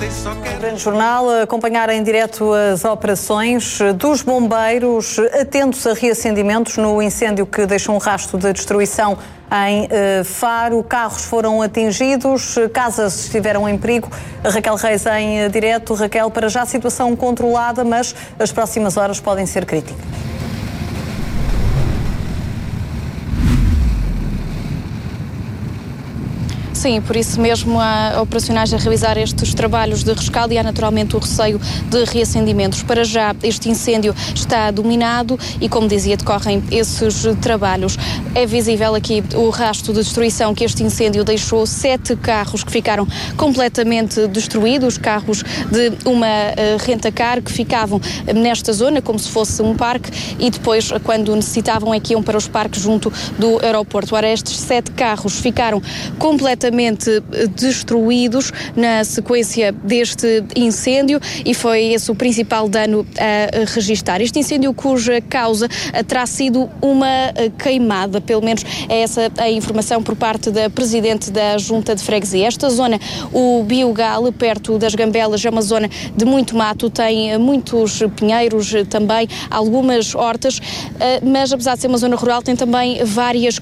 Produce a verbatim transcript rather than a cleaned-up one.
Grande jornal, a acompanhar em direto as operações dos bombeiros atentos a reacendimentos no incêndio que deixou um rastro de destruição em uh, Faro. Carros foram atingidos, casas estiveram em perigo. Raquel Reis em direto. Raquel, para já a situação controlada, mas as próximas horas podem ser críticas. Sim, por isso mesmo há operacionais a realizar estes trabalhos de rescaldo e há naturalmente o receio de reacendimentos. Para já este incêndio está dominado e, como dizia, decorrem esses trabalhos. É visível aqui o rastro de destruição que este incêndio deixou, sete carros que ficaram completamente destruídos, carros de uma uh, renta-car que ficavam nesta zona como se fosse um parque e depois, quando necessitavam, é que iam para os parques junto do aeroporto. Ora, estes sete carros ficaram completamente destruídos na sequência deste incêndio e foi esse o principal dano a registar. Este incêndio cuja causa terá sido uma queimada, pelo menos é essa a informação por parte da Presidente da Junta de Freguesia. Esta zona, o Biogal, perto das Gambelas, é uma zona de muito mato, tem muitos pinheiros também, algumas hortas, mas apesar de ser uma zona rural tem também várias